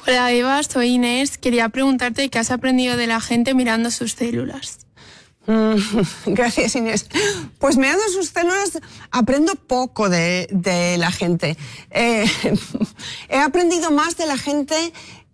Hola Eva, soy Inés. Quería preguntarte qué has aprendido de la gente mirando sus células. Gracias, Inés. Pues mirando sus células aprendo poco de la gente. He aprendido más de la gente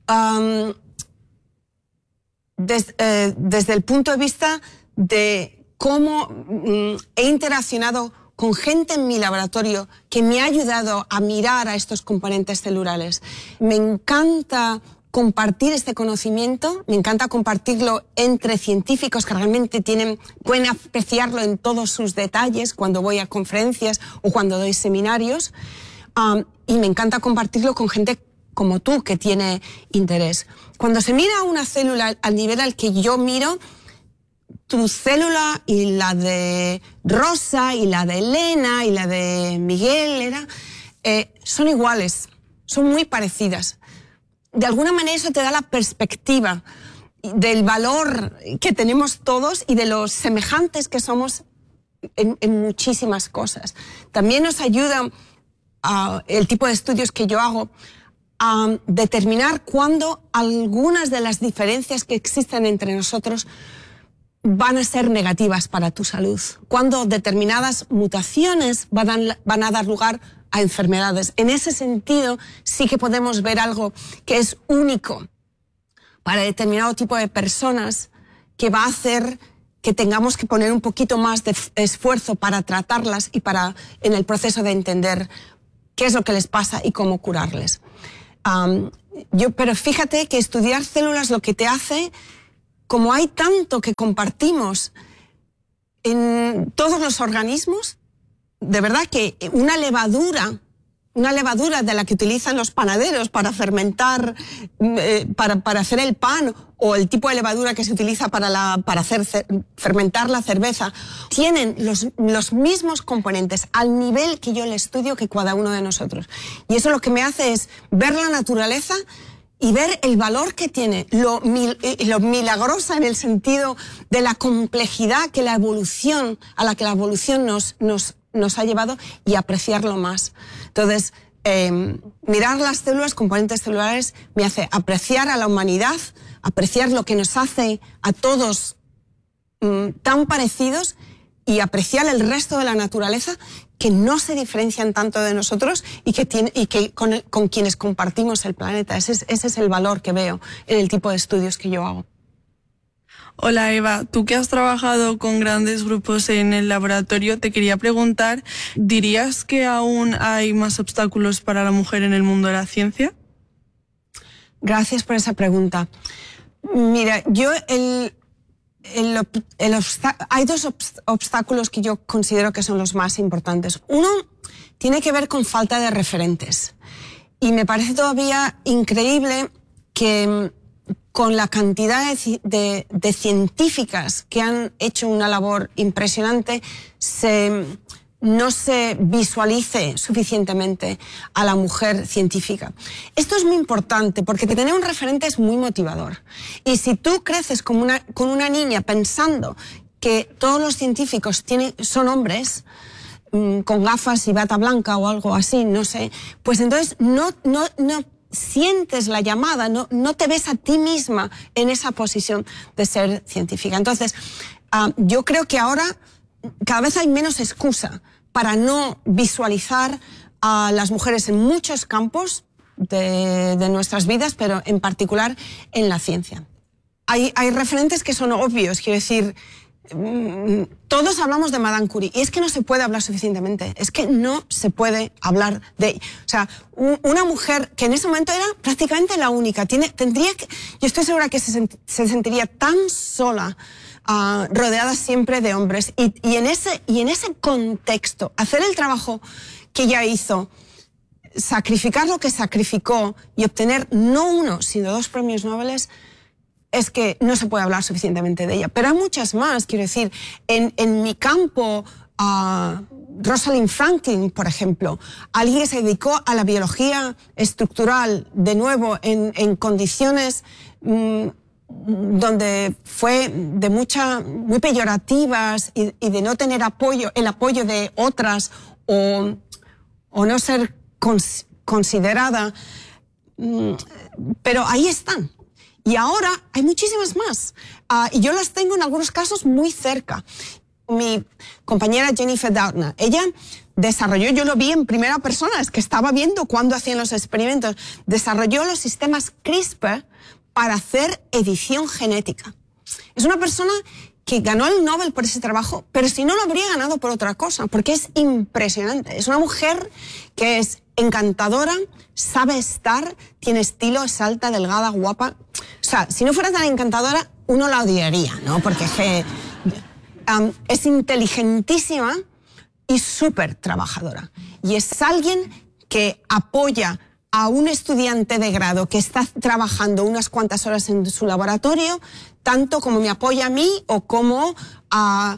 desde el punto de vista de cómo he interaccionado con gente en mi laboratorio que me ha ayudado a mirar a estos componentes celulares. Me encanta compartir este conocimiento, me encanta compartirlo entre científicos que realmente pueden apreciarlo en todos sus detalles cuando voy a conferencias o cuando doy seminarios, y me encanta compartirlo con gente como tú que tiene interés. Cuando se mira una célula al nivel al que yo miro, tu célula y la de Rosa y la de Elena y la de Miguel son iguales, son muy parecidas. De alguna manera eso te da la perspectiva del valor que tenemos todos y de los semejantes que somos en muchísimas cosas. También nos ayuda el tipo de estudios que yo hago a determinar cuándo algunas de las diferencias que existen entre nosotros van a ser negativas para tu salud, cuando determinadas mutaciones van a dar lugar a enfermedades. En ese sentido, sí que podemos ver algo que es único para determinado tipo de personas, que va a hacer que tengamos que poner un poquito más de esfuerzo para tratarlas y en el proceso de entender qué es lo que les pasa y cómo curarles. Pero fíjate que estudiar células lo que te hace, como hay tanto que compartimos en todos los organismos, de verdad que una levadura de la que utilizan los panaderos para fermentar, para hacer el pan, o el tipo de levadura que se utiliza para fermentar la cerveza, tienen los mismos componentes al nivel que yo le estudio que cada uno de nosotros. Y eso lo que me hace es ver la naturaleza y ver el valor que tiene, lo milagrosa en el sentido de la complejidad a la que la evolución nos ha llevado, y apreciarlo más. Entonces, mirar las células, componentes celulares, me hace apreciar a la humanidad, apreciar lo que nos hace a todos tan parecidos, y apreciar el resto de la naturaleza que no se diferencian tanto de nosotros y que con quienes compartimos el planeta. Ese es el valor que veo en el tipo de estudios que yo hago. Hola Eva, tú que has trabajado con grandes grupos en el laboratorio, te quería preguntar, ¿dirías que aún hay más obstáculos para la mujer en el mundo de la ciencia? Gracias por esa pregunta. Mira, hay dos obstáculos que yo considero que son los más importantes. Uno tiene que ver con falta de referentes. Y me parece todavía increíble que con la cantidad de científicas que han hecho una labor impresionante, no se visualice suficientemente a la mujer científica. Esto es muy importante porque tener un referente es muy motivador. Y si tú creces con una niña pensando que todos los científicos son hombres, con gafas y bata blanca o algo así, no sé, pues entonces no sientes la llamada, no te ves a ti misma en esa posición de ser científica. Entonces, yo creo que ahora cada vez hay menos excusa para no visualizar a las mujeres en muchos campos de nuestras vidas, pero en particular en la ciencia. Hay referentes que son obvios, quiero decir, todos hablamos de Madame Curie, y es que no se puede hablar suficientemente, es que no se puede hablar de... O sea, una mujer que en ese momento era prácticamente la única, yo estoy segura que se sentiría tan sola, rodeada siempre de hombres, y en ese contexto, hacer el trabajo que ella hizo, sacrificar lo que sacrificó y obtener no uno, sino 2 premios Nobel, es que no se puede hablar suficientemente de ella. Pero hay muchas más, quiero decir, en mi campo, Rosalind Franklin, por ejemplo, alguien que se dedicó a la biología estructural, de nuevo, en condiciones donde fue muy peyorativas y de no tener el apoyo de otras o no ser considerada. pero ahí están. Y ahora hay muchísimas más. Y yo las tengo en algunos casos muy cerca. Mi compañera Jennifer Doudna, ella desarrolló, yo lo vi en primera persona, es que estaba viendo cuando hacían los experimentos, desarrolló los sistemas CRISPR para hacer edición genética. Es una persona que ganó el Nobel por ese trabajo, pero si no lo habría ganado por otra cosa, porque es impresionante. Es una mujer que es encantadora, sabe estar, tiene estilo, es alta, delgada, guapa. O sea, si no fuera tan encantadora, uno la odiaría, ¿no? Porque es inteligentísima y súper trabajadora. Y es alguien que apoya a un estudiante de grado que está trabajando unas cuantas horas en su laboratorio, tanto como me apoya a mí o como a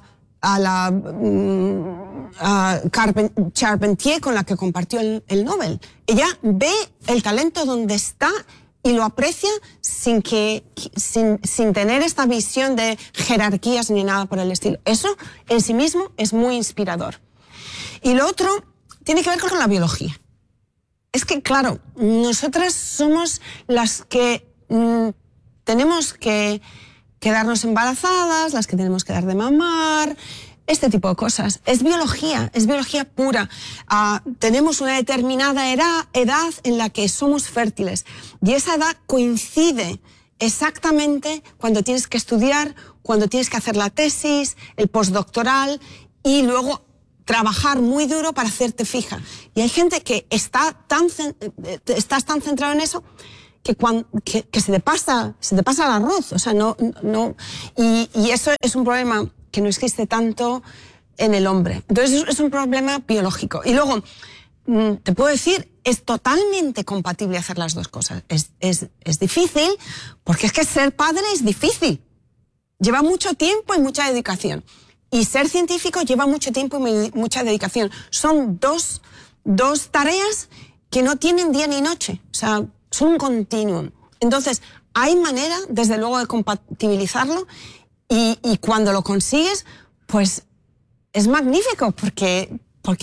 Charpentier, con la que compartió el Nobel. Ella ve el talento donde está y lo aprecia sin tener esta visión de jerarquías ni nada por el estilo. Eso en sí mismo es muy inspirador. Y lo otro tiene que ver con la biología. Es que, claro, nosotras somos las que tenemos que quedarnos embarazadas, las que tenemos que dar de mamar, este tipo de cosas. Es biología pura. Tenemos una determinada edad en la que somos fértiles y esa edad coincide exactamente cuando tienes que estudiar, cuando tienes que hacer la tesis, el postdoctoral y luego trabajar muy duro para hacerte fija. Y hay gente que estás tan centrado en eso que se te pasa el arroz. O sea, y eso es un problema que no existe tanto en el hombre. Entonces es un problema biológico. Y luego, te puedo decir, es totalmente compatible hacer las dos cosas. Es difícil, porque es que ser padre es difícil. Lleva mucho tiempo y mucha dedicación. Y ser científico lleva mucho tiempo y mucha dedicación. Son dos tareas que no tienen día ni noche. O sea, son un continuum. Entonces, hay manera, desde luego, de compatibilizarlo y cuando lo consigues, pues es magnífico porque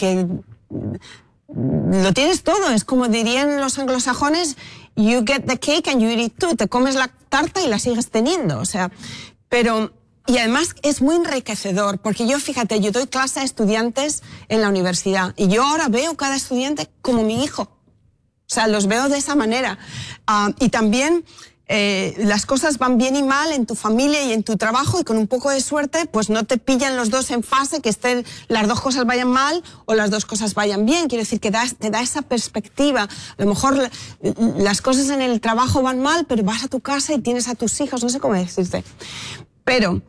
lo tienes todo. Es como dirían los anglosajones, you get the cake and you eat it too. Te comes la tarta y la sigues teniendo. O sea, y además es muy enriquecedor, porque yo, fíjate, yo doy clase a estudiantes en la universidad y yo ahora veo cada estudiante como mi hijo. O sea, los veo de esa manera. Y también las cosas van bien y mal en tu familia y en tu trabajo y con un poco de suerte, pues no te pillan los dos en fase, que las dos cosas vayan mal o las dos cosas vayan bien. Quiero decir que te da esa perspectiva. A lo mejor las cosas en el trabajo van mal, pero vas a tu casa y tienes a tus hijos, no sé cómo decirte. Pero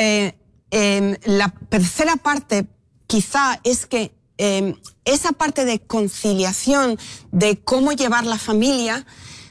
la tercera parte quizá es que esa parte de conciliación, de cómo llevar la familia,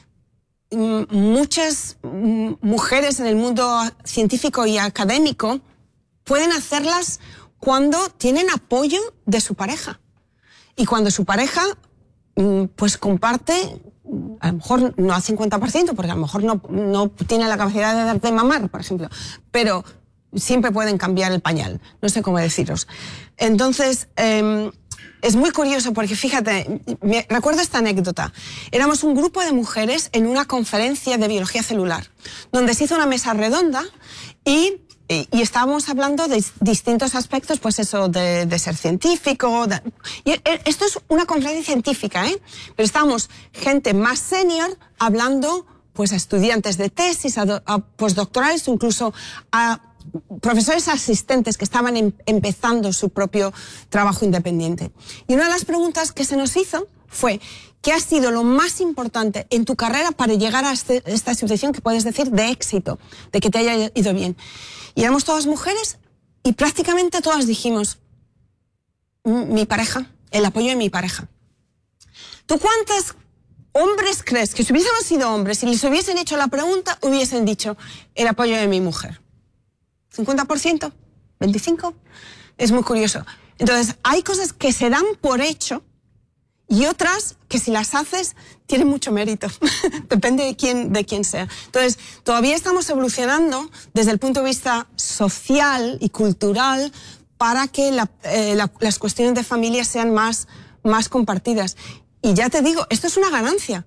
muchas mujeres en el mundo científico y académico pueden hacerlas cuando tienen apoyo de su pareja. Y cuando su pareja pues comparte, a lo mejor no al 50%, porque a lo mejor no tiene la capacidad de darte mamar, por ejemplo, pero siempre pueden cambiar el pañal, no sé cómo deciros. Entonces, es muy curioso porque, fíjate, recuerdo esta anécdota. Éramos un grupo de mujeres en una conferencia de biología celular, donde se hizo una mesa redonda y estábamos hablando de distintos aspectos, pues eso, de ser científico. Y esto es una conferencia científica, ¿eh? Pero estábamos gente más senior hablando, pues, a estudiantes de tesis, a postdoctorales, incluso a profesores asistentes que estaban empezando su propio trabajo independiente. Y una de las preguntas que se nos hizo fue: ¿qué ha sido lo más importante en tu carrera para llegar a esta situación que puedes decir de éxito, de que te haya ido bien? Y éramos todas mujeres y prácticamente todas dijimos: mi pareja, el apoyo de mi pareja. ¿Tú cuántos hombres crees que si hubiésemos sido hombres, si les hubiesen hecho la pregunta, hubiesen dicho el apoyo de mi mujer? ¿50%? ¿25%? Es muy curioso. Entonces, hay cosas que se dan por hecho y otras que, si las haces, tienen mucho mérito. Depende de quién sea. Entonces, todavía estamos evolucionando desde el punto de vista social y cultural para que las cuestiones de familia sean más compartidas. Y ya te digo, esto es una ganancia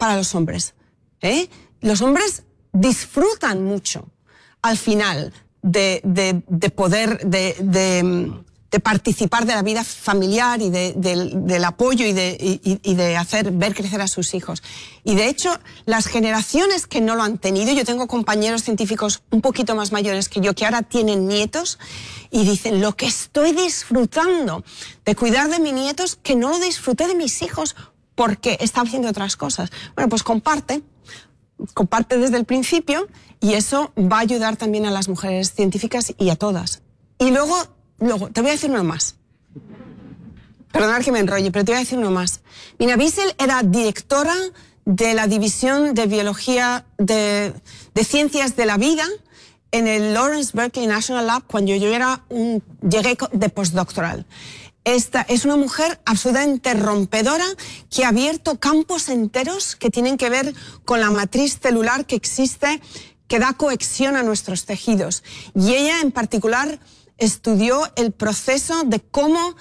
para los hombres. Los hombres disfrutan mucho al final de poder, de participar de la vida familiar y del apoyo y de hacer ver crecer a sus hijos. Y de hecho, las generaciones que no lo han tenido, yo tengo compañeros científicos un poquito más mayores que yo, que ahora tienen nietos, y dicen, lo que estoy disfrutando de cuidar de mis nietos, que no lo disfruté de mis hijos porque estaba haciendo otras cosas. Bueno, pues comparte desde el principio, y eso va a ayudar también a las mujeres científicas y a todas. Y luego, te voy a decir uno más. Perdonad que me enrolle, pero te voy a decir uno más. Mina Wiesel era directora de la División de Biología de Ciencias de la Vida en el Lawrence Berkeley National Lab cuando yo llegué de postdoctoral. Esta es una mujer absolutamente rompedora que ha abierto campos enteros que tienen que ver con la matriz celular que existe, que da cohesión a nuestros tejidos. Y ella en particular estudió el proceso de cómo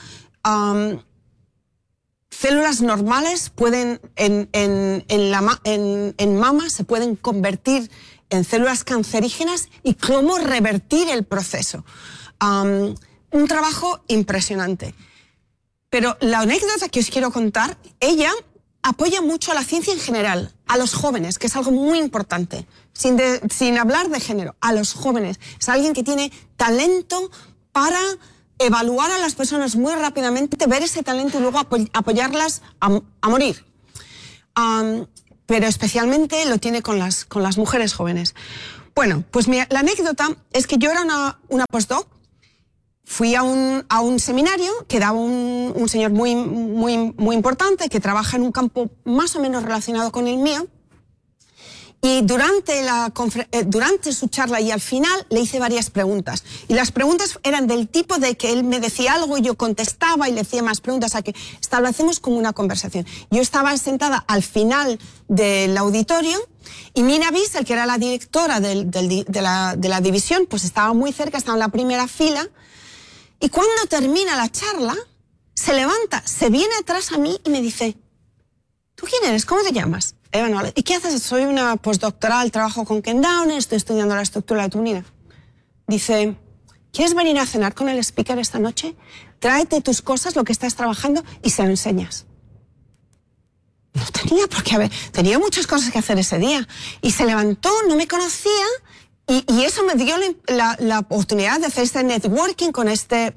células normales pueden, en mama, se pueden convertir en células cancerígenas y cómo revertir el proceso. Un trabajo impresionante. Pero la anécdota que os quiero contar, ella apoya mucho a la ciencia en general, a los jóvenes, que es algo muy importante, sin hablar de género, a los jóvenes. Es alguien que tiene talento para evaluar a las personas muy rápidamente, ver ese talento y luego apoyarlas a morir. Pero especialmente lo tiene con las mujeres jóvenes. Bueno, pues la anécdota es que yo era una postdoc. Fui a un seminario que daba un señor muy importante que trabaja en un campo más o menos relacionado con el mío. Y durante su charla y al final le hice varias preguntas. Y las preguntas eran del tipo de que él me decía algo y yo contestaba y le hacía más preguntas, a que establecemos como una conversación. Yo estaba sentada al final del auditorio y Mina Wiesel, que era la directora de la división, pues estaba muy cerca, estaba en la primera fila. Y cuando termina la charla, se levanta, se viene atrás a mí y me dice, ¿tú quién eres? ¿Cómo te llamas? Eva Noales. ¿Y qué haces? Soy una postdoctoral, trabajo con Ken Downes, estoy estudiando la estructura de tu niña. Dice, ¿quieres venir a cenar con el speaker esta noche? Tráete tus cosas, lo que estás trabajando, y se lo enseñas. No tenía por qué tenía muchas cosas que hacer ese día. Y se levantó, no me conocía. Y eso me dio la oportunidad de hacer este networking con este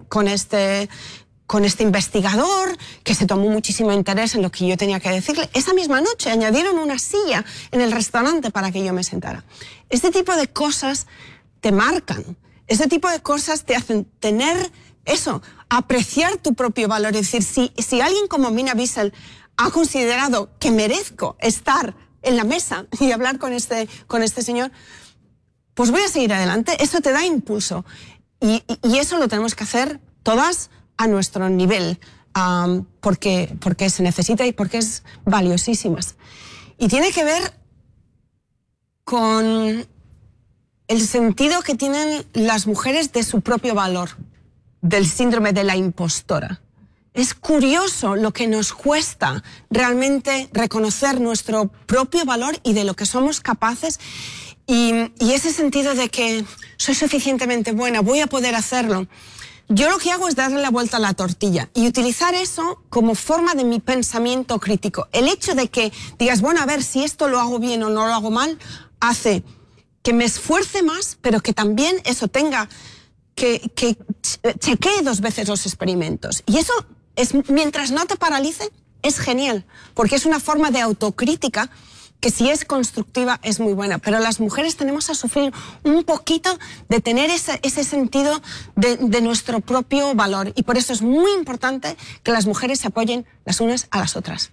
investigador que se tomó muchísimo interés en lo que yo tenía que decirle. Esa misma noche añadieron una silla en el restaurante para que yo me sentara. Este tipo de cosas te marcan. Este tipo de cosas te hacen tener eso, apreciar tu propio valor. Es decir, si alguien como Mina Wiesel ha considerado que merezco estar en la mesa y hablar con este señor, pues voy a seguir adelante. Eso te da impulso. Y eso lo tenemos que hacer todas a nuestro nivel, porque se necesita y porque es valiosísimas. Y tiene que ver con el sentido que tienen las mujeres de su propio valor, del síndrome de la impostora. Es curioso lo que nos cuesta realmente reconocer nuestro propio valor y de lo que somos capaces. Y ese sentido de que soy suficientemente buena, voy a poder hacerlo. Yo lo que hago es darle la vuelta a la tortilla y utilizar eso como forma de mi pensamiento crítico. El hecho de que digas, bueno, a ver, si esto lo hago bien o no lo hago mal, hace que me esfuerce más, pero que también eso tenga que chequee 2 veces los experimentos. Y eso, mientras no te paralice, es genial, porque es una forma de autocrítica que si es constructiva es muy buena, pero las mujeres tenemos a sufrir un poquito de tener ese sentido de nuestro propio valor, y por eso es muy importante que las mujeres se apoyen las unas a las otras.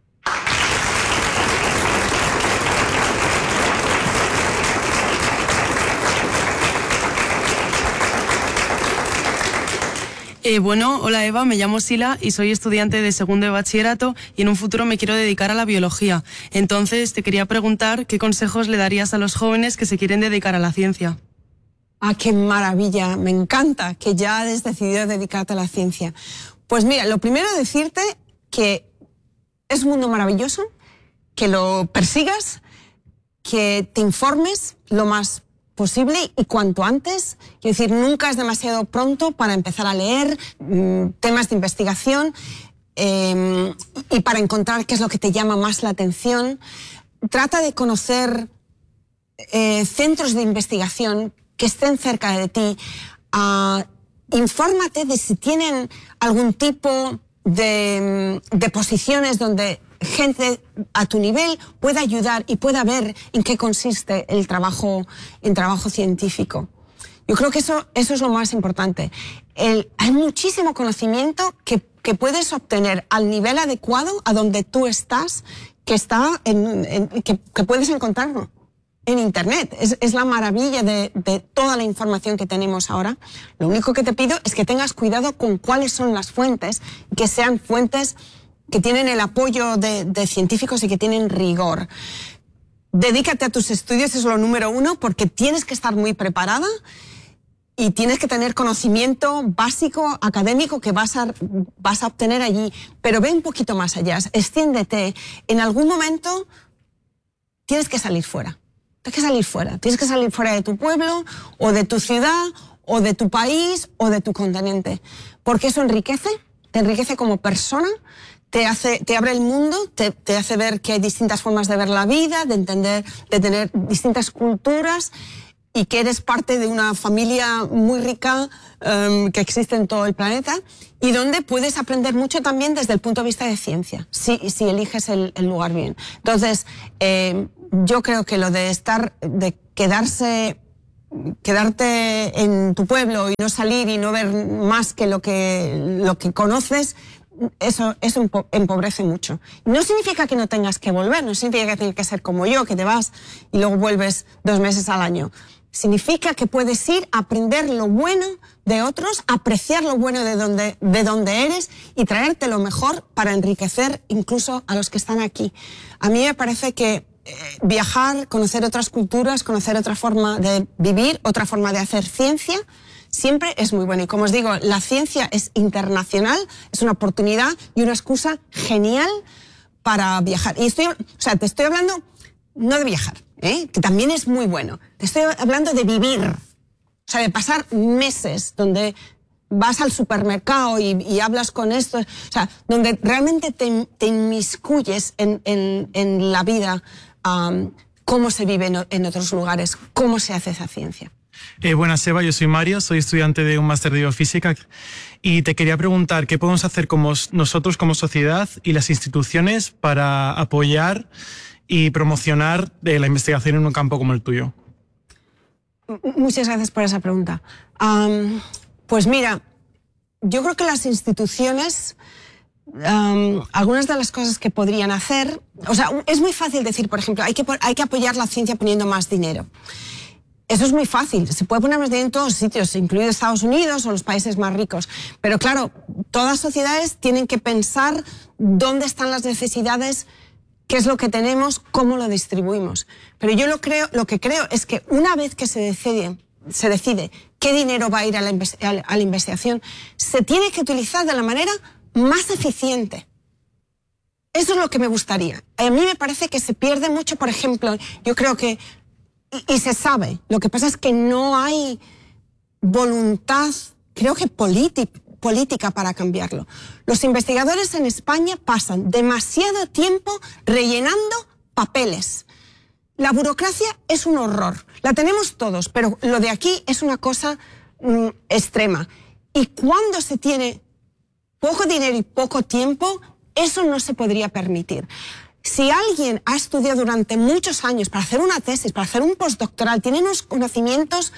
Bueno, hola Eva, me llamo Sila y soy estudiante de segundo de bachillerato y en un futuro me quiero dedicar a la biología. Entonces te quería preguntar qué consejos le darías a los jóvenes que se quieren dedicar a la ciencia. ¡Ah, qué maravilla! Me encanta que ya hayas decidido dedicarte a la ciencia. Pues mira, lo primero decirte que es un mundo maravilloso, que lo persigas, que te informes lo más posible y cuanto antes. Quiero decir, nunca es demasiado pronto para empezar a leer temas de investigación y para encontrar qué es lo que te llama más la atención. Trata de conocer centros de investigación que estén cerca de ti. Infórmate de si tienen algún tipo de posiciones donde gente a tu nivel pueda ayudar y pueda ver en qué consiste el trabajo científico. Yo creo que eso es lo más importante. Hay muchísimo conocimiento que puedes obtener al nivel adecuado a donde tú estás, que puedes encontrarlo en Internet. Es la maravilla de toda la información que tenemos ahora. Lo único que te pido es que tengas cuidado con cuáles son las fuentes, que sean fuentes que tienen el apoyo de científicos y que tienen rigor. Dedícate a tus estudios, es lo número uno, porque tienes que estar muy preparada y tienes que tener conocimiento básico, académico, que vas a obtener allí. Pero ve un poquito más allá, extiéndete. En algún momento tienes que salir fuera. Tienes que salir fuera de tu pueblo, o de tu ciudad, o de tu país, o de tu continente. Porque eso te enriquece como persona, te abre el mundo, te hace ver que hay distintas formas de ver la vida, de entender, de tener distintas culturas, y que eres parte de una familia muy rica que existe en todo el planeta, y donde puedes aprender mucho también desde el punto de vista de ciencia, si eliges el lugar bien. Entonces, yo creo que lo de quedarte en tu pueblo y no salir y no ver más que lo que conoces, eso empobrece mucho. No significa que no tengas que volver, no significa que tienes que ser como yo, que te vas y luego vuelves 2 meses al año. Significa que puedes ir a aprender lo bueno de otros, apreciar lo bueno de donde eres y traerte lo mejor para enriquecer incluso a los que están aquí. A mí me parece que viajar, conocer otras culturas, conocer otra forma de vivir, otra forma de hacer ciencia, siempre es muy bueno. Y como os digo, la ciencia es internacional, es una oportunidad y una excusa genial para viajar. Y te estoy hablando no de viajar, que también es muy bueno. Te estoy hablando de vivir, o sea, de pasar meses donde vas al supermercado y hablas con esto, o sea, donde realmente te inmiscuyes en la vida, cómo se vive en otros lugares, cómo se hace esa ciencia. Buenas, Eva, yo soy Mario, soy estudiante de un máster de biofísica y te quería preguntar qué podemos hacer nosotros como sociedad y las instituciones para apoyar y promocionar la investigación en un campo como el tuyo. Muchas gracias por esa pregunta. Pues mira, yo creo que las instituciones, algunas de las cosas que podrían hacer, o sea, es muy fácil decir, por ejemplo, hay que apoyar la ciencia poniendo más dinero. Eso es muy fácil, se puede poner más dinero en todos sitios, incluidos Estados Unidos o los países más ricos. Pero claro, todas las sociedades tienen que pensar dónde están las necesidades, qué es lo que tenemos, cómo lo distribuimos. Pero yo lo que creo es que una vez que se decide qué dinero va a ir a la investigación, se tiene que utilizar de la manera más eficiente. Eso es lo que me gustaría. A mí me parece que se pierde mucho, por ejemplo, yo creo que, y se sabe, lo que pasa es que no hay voluntad, creo que política para cambiarlo. Los investigadores en España pasan demasiado tiempo rellenando papeles. La burocracia es un horror. La tenemos todos, pero lo de aquí es una cosa extrema. Y cuando se tiene poco dinero y poco tiempo, eso no se podría permitir. Si alguien ha estudiado durante muchos años para hacer una tesis, para hacer un postdoctoral, tiene unos conocimientos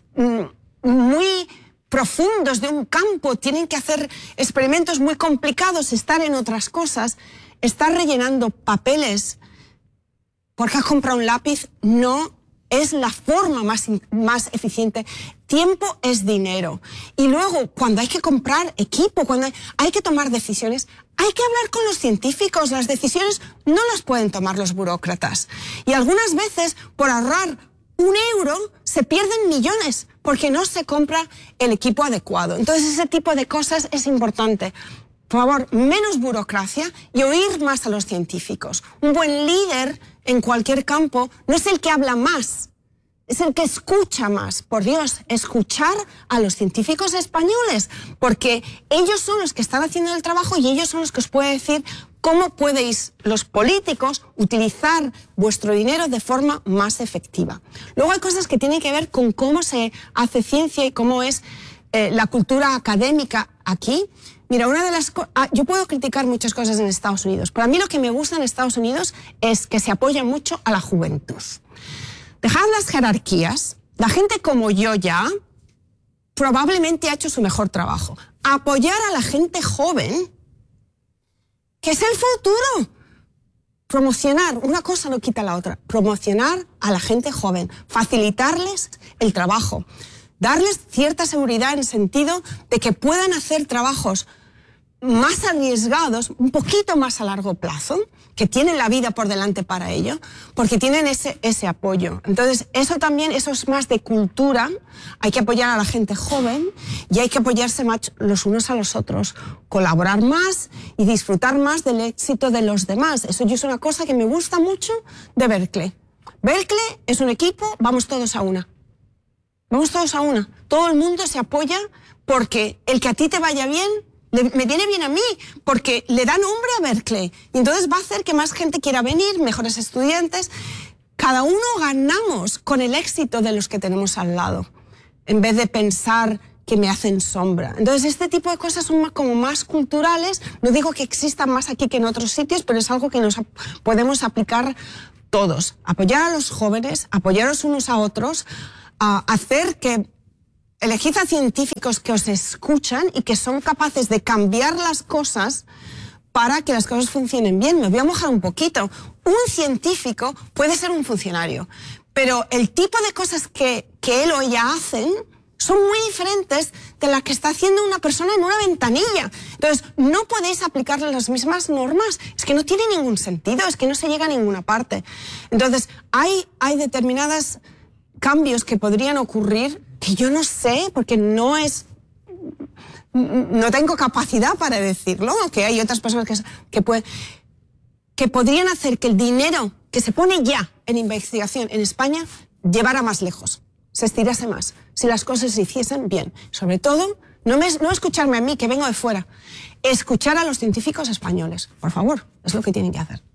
muy profundos de un campo, tienen que hacer experimentos muy complicados, estar en otras cosas, estar rellenando papeles porque has comprado un lápiz no es la forma más eficiente. Tiempo es dinero. Y luego, cuando hay que comprar equipo, cuando hay que tomar decisiones, hay que hablar con los científicos. Las decisiones no las pueden tomar los burócratas. Y algunas veces, por ahorrar €1, se pierden millones porque no se compra el equipo adecuado. Entonces, ese tipo de cosas es importante. por favor, menos burocracia y oír más a los científicos. Un buen líder en cualquier campo no es el que habla más, es el que escucha más. Por Dios, escuchar a los científicos españoles, porque ellos son los que están haciendo el trabajo y ellos son los que os pueden decir cómo podéis, los políticos, utilizar vuestro dinero de forma más efectiva. Luego hay cosas que tienen que ver con cómo se hace ciencia y cómo es la cultura académica aquí. Mira, una de las yo puedo criticar muchas cosas en Estados Unidos, pero a mí lo que me gusta en Estados Unidos es que se apoya mucho a la juventud. Dejad las jerarquías, la gente como yo ya probablemente ha hecho su mejor trabajo. Apoyar a la gente joven, que es el futuro. Promocionar, una cosa no quita la otra, promocionar a la gente joven, facilitarles el trabajo, darles cierta seguridad en el sentido de que puedan hacer trabajos más arriesgados, un poquito más a largo plazo, que tienen la vida por delante para ello, porque tienen ese apoyo. Entonces, eso también, eso es más de cultura. Hay que apoyar a la gente joven y hay que apoyarse más los unos a los otros, colaborar más y disfrutar más del éxito de los demás. Eso es una cosa que me gusta mucho de Berkeley. Berkeley es un equipo, vamos todos a una. Vamos todos a una. Todo el mundo se apoya porque el que a ti te vaya bien me viene bien a mí, porque le da nombre a Berkeley. Y entonces va a hacer que más gente quiera venir, mejores estudiantes. Cada uno ganamos con el éxito de los que tenemos al lado, en vez de pensar que me hacen sombra. Entonces este tipo de cosas son como más culturales. No digo que existan más aquí que en otros sitios, pero es algo que nos podemos aplicar todos. Apoyar a los jóvenes, apoyaros unos a otros, hacer que elegid a científicos que os escuchan y que son capaces de cambiar las cosas para que las cosas funcionen bien. Me voy a mojar un poquito. Un científico puede ser un funcionario, pero el tipo de cosas que él o ella hacen son muy diferentes de las que está haciendo una persona en una ventanilla. Entonces, no podéis aplicarle las mismas normas. Es que no tiene ningún sentido, es que no se llega a ninguna parte. Entonces, hay determinados cambios que podrían ocurrir que yo no sé, porque no tengo capacidad para decirlo, que hay otras personas que podrían hacer que el dinero que se pone ya en investigación en España llevara más lejos, se estirase más, si las cosas se hiciesen bien. Sobre todo, no escucharme a mí, que vengo de fuera, escuchar a los científicos españoles, por favor, es lo que tienen que hacer.